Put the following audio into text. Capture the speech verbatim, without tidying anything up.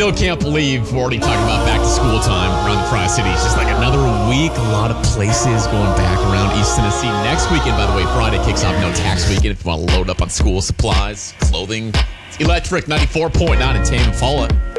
still can't believe we're already talking about back to school time around the Tri-Cities. Just like another week, a lot of places going back around East Tennessee. Next weekend, by the way, Friday kicks off, no tax weekend. If you want to load up on school supplies, clothing, it's Electric ninety-four point nine in Tame and Follett.